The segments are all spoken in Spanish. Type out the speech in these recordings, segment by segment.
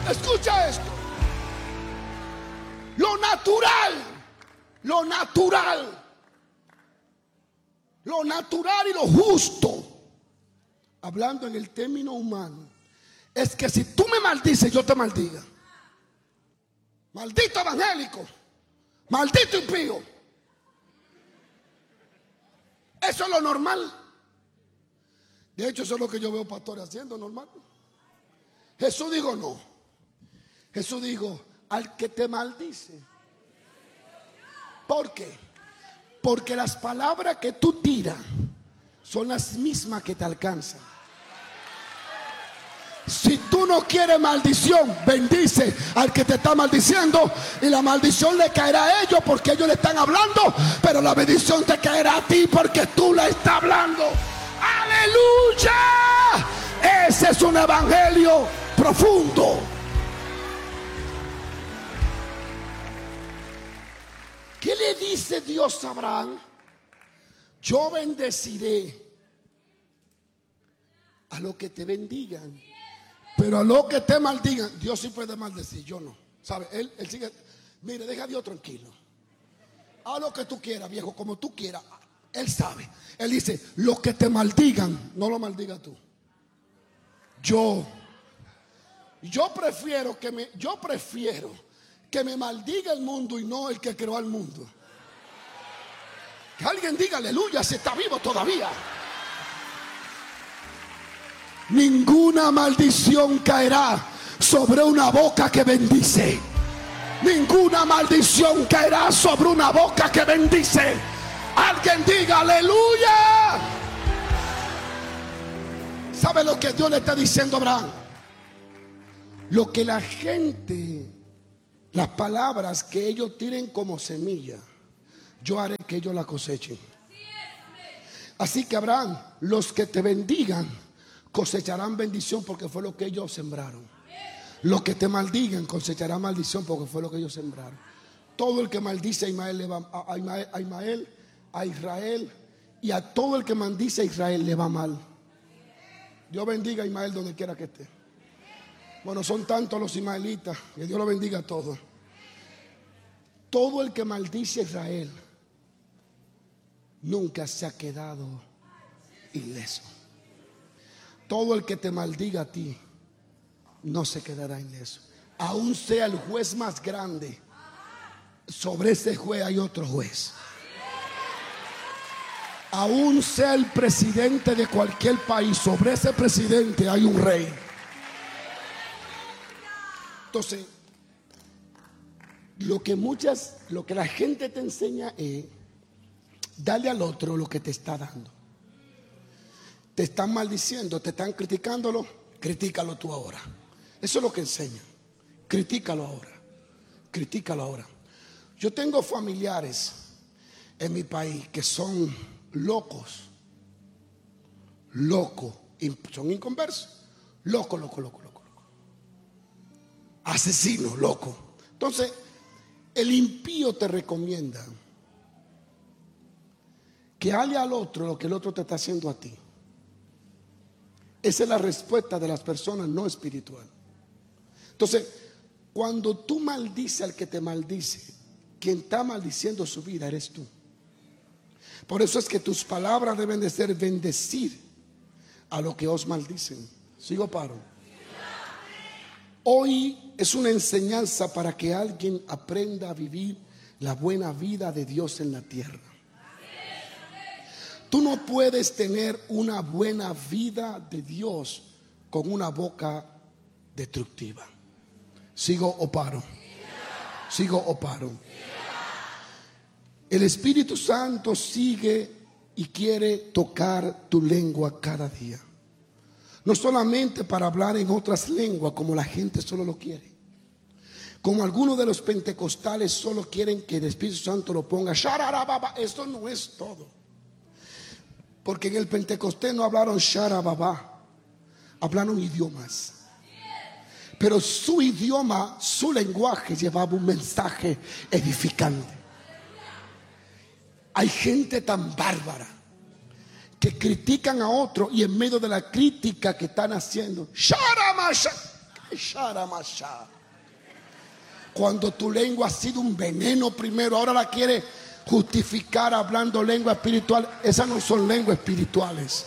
Escucha esto. Lo natural y lo justo, hablando en el término humano, es que si tú me maldices, yo te maldiga. Maldito evangélico, maldito impío. Eso es lo normal. De hecho, eso es lo que yo veo pastores haciendo normal. Jesús dijo no. Jesús dijo, al que te maldice. ¿Por qué? Porque las palabras que tú tiras son las mismas que te alcanzan. Si tú no quieres maldición, bendice al que te está maldiciendo, y la maldición le caerá a ellos porque ellos le están hablando, pero la bendición te caerá a ti porque tú la estás hablando. ¡Aleluya! Ese es un evangelio profundo. ¿Qué le dice Dios a Abraham? Yo bendeciré a los que te bendigan, pero a los que te maldigan, Dios sí puede maldecir, yo no. ¿Sabe? Él sigue. Mire, deja a Dios tranquilo. Haz lo que tú quieras, viejo, como tú quieras. Él sabe. Él dice, los que te maldigan, no lo maldigas tú. Yo prefiero que me maldiga el mundo y no el que creó al mundo. Que alguien diga aleluya si está vivo todavía. Ninguna maldición caerá sobre una boca que bendice. Ninguna maldición caerá sobre una boca que bendice. Alguien diga aleluya. ¿Sabe lo que Dios le está diciendo a Abraham? Lo que la gente, las palabras que ellos tiren como semilla, yo haré que ellos la cosechen. Así que Abraham, los que te bendigan cosecharán bendición porque fue lo que ellos sembraron. Los que te maldigan cosecharán maldición porque fue lo que ellos sembraron. Todo el que maldice a Ismael, a Israel, y a todo el que maldice a Israel le va mal. Dios bendiga a Ismael donde quiera que esté. Bueno, son tantos los ismaelitas, que Dios lo bendiga a todos. Todo el que maldice a Israel nunca se ha quedado ileso. Todo el que te maldiga a ti no se quedará ileso. Aún sea el juez más grande, sobre ese juez hay otro juez. Aún sea el presidente de cualquier país, sobre ese presidente hay un rey. Entonces, lo que la gente te enseña es darle al otro lo que te está dando. Te están maldiciendo, te están criticándolo, critícalo tú ahora. Eso es lo que enseñan. Critícalo ahora. Yo tengo familiares en mi país que son locos, son inconversos, loco, asesino, loco. Entonces, el impío te recomienda que haga al otro lo que el otro te está haciendo a ti. Esa es la respuesta de las personas no espirituales. Entonces, cuando tú maldices al que te maldice, quien está maldiciendo su vida eres tú. Por eso es que tus palabras deben de ser bendecir a los que os maldicen. ¿Sigo paro? Hoy es una enseñanza para que alguien aprenda a vivir la buena vida de Dios en la tierra. Tú no puedes tener una buena vida de Dios con una boca destructiva. ¿Sigo o paro? El Espíritu Santo sigue y quiere tocar tu lengua cada día. No solamente para hablar en otras lenguas como la gente solo lo quiere. Como algunos de los pentecostales solo quieren que el Espíritu Santo lo ponga. Shararababa. Esto no es todo. Porque en el Pentecostés no hablaron sharababa. Hablaron idiomas. Pero su idioma, su lenguaje llevaba un mensaje edificante. Hay gente tan bárbara que critican a otro y en medio de la crítica que están haciendo, Sharamasha. Cuando tu lengua ha sido un veneno primero, ahora la quiere justificar hablando lengua espiritual. Esas no son lenguas espirituales.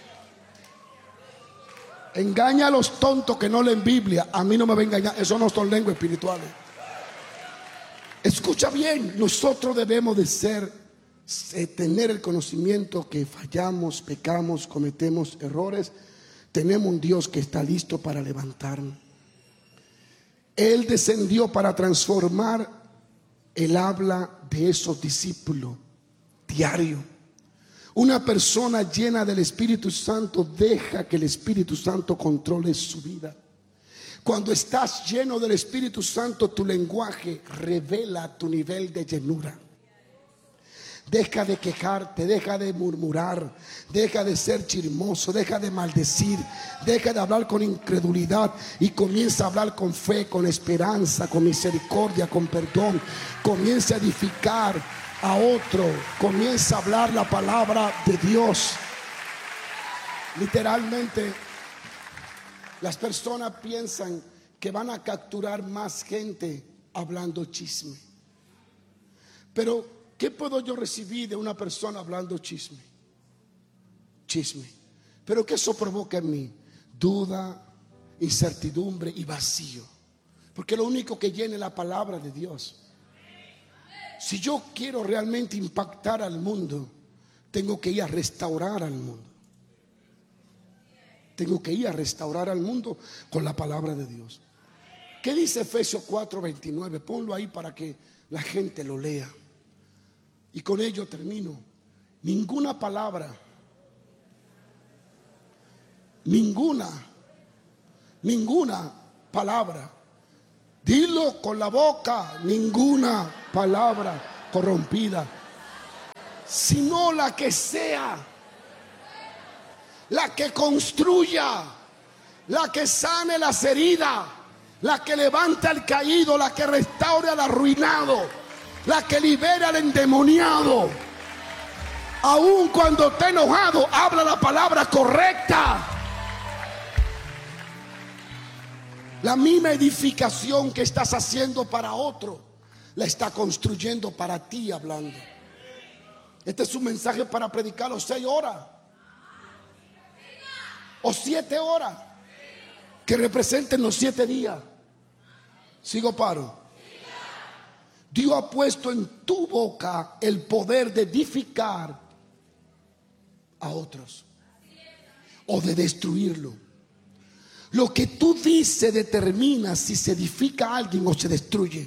Engaña a los tontos que no leen Biblia. A mí no me va a engañar. Eso no son lenguas espirituales. Escucha bien. Nosotros debemos de tener el conocimiento que fallamos, pecamos, cometemos errores. Tenemos un Dios que está listo para levantarnos. Él descendió para transformar el habla de esos discípulos diario. Una persona llena del Espíritu Santo deja que el Espíritu Santo controle su vida. Cuando estás lleno del Espíritu Santo, tu lenguaje revela tu nivel de llenura. Deja de quejarte, deja de murmurar, deja de ser chismoso, deja de maldecir, deja de hablar con incredulidad y comienza a hablar con fe, con esperanza, con misericordia, con perdón. Comienza a edificar a otro, comienza a hablar la palabra de Dios. Literalmente, las personas piensan que van a capturar más gente hablando chisme. Pero ¿qué puedo yo recibir de una persona hablando chisme? Chisme. Pero ¿qué eso provoca en mí? Duda, incertidumbre y vacío. Porque lo único que llena es la palabra de Dios. Si yo quiero realmente impactar al mundo, tengo que ir a restaurar al mundo. Tengo que ir a restaurar al mundo con la palabra de Dios. ¿Qué dice Efesios 4:29? Ponlo ahí para que la gente lo lea. Y con ello termino. Ninguna palabra, ninguna palabra, dilo con la boca, ninguna palabra corrompida, sino la que sea, la que construya, la que sane las heridas, la que levanta al caído, la que restaure al arruinado, la que libera al endemoniado. Aun cuando esté enojado, habla la palabra correcta. La misma edificación que estás haciendo para otro, la está construyendo para ti hablando. Este es un mensaje para predicarlo 6 horas o 7 horas, que representen los 7 días. Sigo paro. Dios ha puesto en tu boca el poder de edificar a otros o de destruirlo. Lo que tú dices determina si se edifica a alguien o se destruye.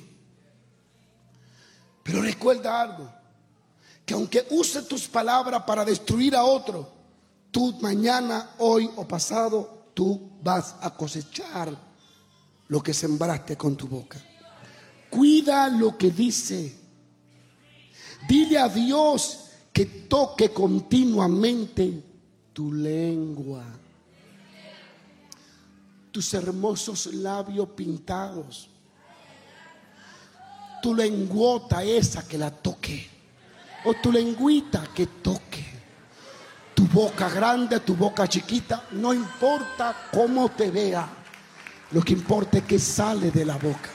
Pero recuerda algo, que aunque use tus palabras para destruir a otro, tú mañana, hoy o pasado, tú vas a cosechar lo que sembraste con tu boca. Cuida lo que dice. Dile a Dios que toque continuamente tu lengua, tus hermosos labios pintados, tu lengüota esa que la toque, o tu lengüita que toque, tu boca grande, tu boca chiquita, no importa cómo te vea, lo que importa es que sale de la boca.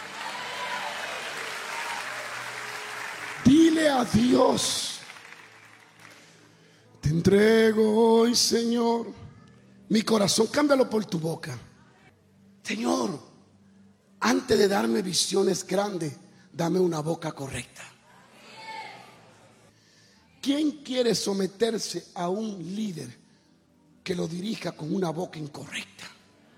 Dile a Dios: te entrego hoy, Señor, mi corazón. Cámbialo por tu boca. Señor, antes de darme visiones grandes, dame una boca correcta. ¿Quién quiere someterse a un líder que lo dirija con una boca incorrecta?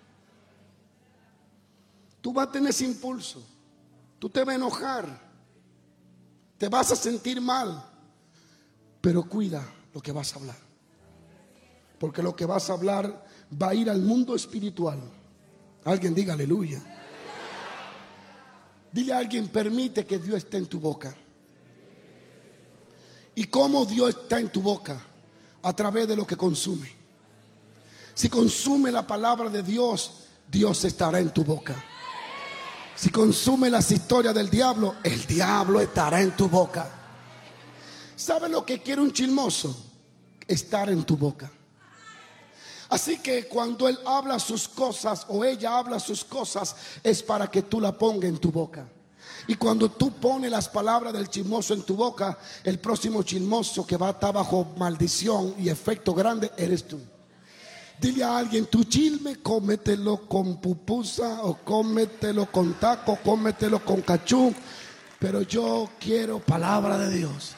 Tú vas a tener ese impulso, tú te vas a enojar, te vas a sentir mal, pero cuida lo que vas a hablar, porque lo que vas a hablar va a ir al mundo espiritual. Alguien diga aleluya. Dile a alguien: permite que Dios esté en tu boca. ¿Y cómo Dios está en tu boca? A través de lo que consume. Si consume la palabra de Dios, Dios estará en tu boca. Si consume las historias del diablo, el diablo estará en tu boca. ¿Sabe lo que quiere un chismoso? Estar en tu boca. Así que cuando él habla sus cosas o ella habla sus cosas, es para que tú la pongas en tu boca. Y cuando tú pones las palabras del chismoso en tu boca, el próximo chismoso que va a estar bajo maldición y efecto grande eres tú. Dile a alguien: tu chisme, cómetelo con pupusa, o cómetelo con taco, cómetelo con cachú, pero yo quiero palabra de Dios.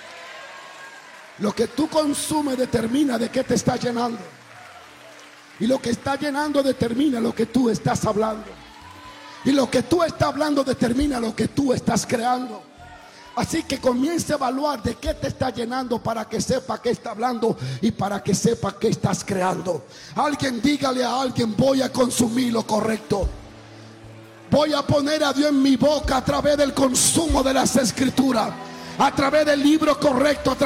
Lo que tú consumes determina de qué te está llenando. Y lo que está llenando determina lo que tú estás hablando. Y lo que tú estás hablando determina lo que tú estás creando. Así que comience a evaluar de qué te está llenando, para que sepa qué está hablando y para que sepa qué estás creando. Alguien dígale a alguien: voy a consumir lo correcto. Voy a poner a Dios en mi boca a través del consumo de las escrituras, a través del libro correcto,